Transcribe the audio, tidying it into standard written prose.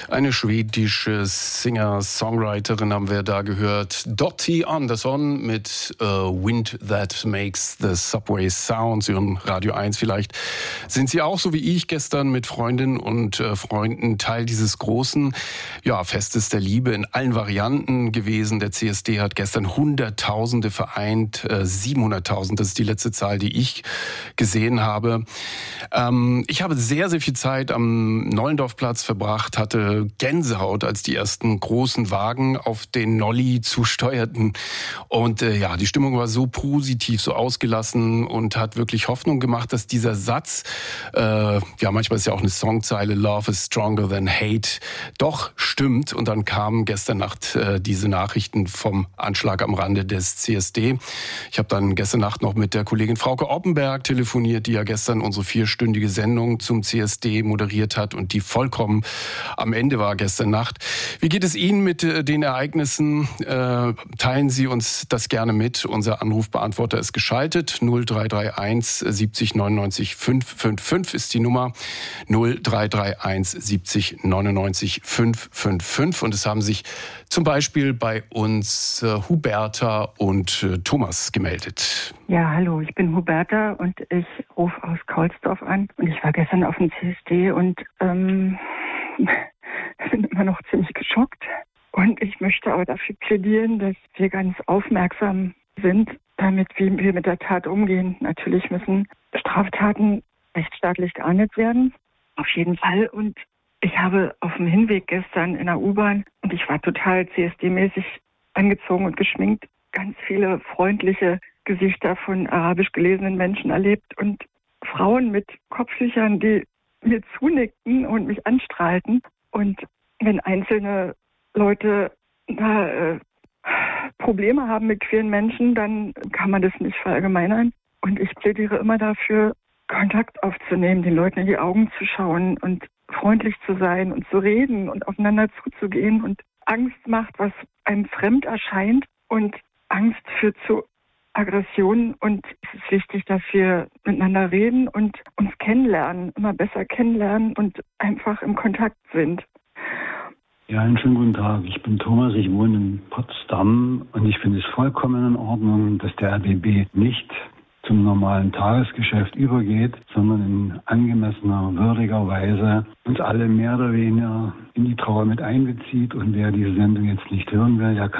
Eine schwedische Singer-Songwriterin haben wir da gehört. Dottie Andersson mit Wind That Makes the Subway Sound. Sie hören Radio 1 vielleicht. Sind Sie auch, so wie ich, gestern mit Freundinnen und Freunden Teil dieses großen Festes der Liebe in allen Varianten gewesen. Der CSD hat gestern Hunderttausende vereint. 700.000, das ist die letzte Zahl, die ich gesehen habe. Ich habe sehr, sehr viel Zeit am Nollendorfplatz verbracht, hatte Gänsehaut, als die ersten großen Wagen auf den Nolli zusteuerten. Und die Stimmung war so positiv, so ausgelassen und hat wirklich Hoffnung gemacht, dass dieser Satz, manchmal ist ja auch eine Songzeile, Love is stronger than hate, doch stimmt. Und dann kamen gestern Nacht diese Nachrichten vom Anschlag am Rande des CSD. Ich habe dann gestern Nacht noch mit der Kollegin Frauke Oppenberg telefoniert, die ja gestern unsere 4-stündige Sendung zum CSD moderiert hat und die vollkommen am Ende war gestern Nacht. Wie geht es Ihnen mit den Ereignissen? Teilen Sie uns das gerne mit. Unser Anrufbeantworter ist geschaltet. 0331 70 99 555 ist die Nummer. 0331 70 99 555. Und es haben sich zum Beispiel bei uns Huberta und Thomas gemeldet. Ja, hallo, ich bin Huberta und ich rufe aus Kaulsdorf an. Und ich war gestern auf dem CSD und bin immer noch ziemlich geschockt. Und ich möchte aber dafür plädieren, dass wir ganz aufmerksam sind, damit wie wir mit der Tat umgehen. Natürlich müssen Straftaten rechtsstaatlich geahndet werden, auf jeden Fall. Und ich habe auf dem Hinweg gestern in der U-Bahn, und ich war total CSD-mäßig angezogen und geschminkt, ganz viele freundliche Gesichter von arabisch gelesenen Menschen erlebt und Frauen mit Kopftüchern, die mir zunickten und mich anstrahlten. Und wenn einzelne Leute da Probleme haben mit queeren Menschen, dann kann man das nicht verallgemeinern. Und ich plädiere immer dafür, Kontakt aufzunehmen, den Leuten in die Augen zu schauen und freundlich zu sein und zu reden und aufeinander zuzugehen. Und Angst macht, was einem fremd erscheint, und Angst führt zu Aggression. Und es ist wichtig, dass wir miteinander reden und uns kennenlernen, immer besser kennenlernen und einfach im Kontakt sind. Ja, einen schönen guten Tag. Ich bin Thomas, ich wohne in Potsdam und ich finde es vollkommen in Ordnung, dass der RBB nicht zum normalen Tagesgeschäft übergeht, sondern in angemessener, würdiger Weise uns alle mehr oder weniger in die Trauer mit einbezieht. Und wer diese Sendung jetzt nicht hören will, der kann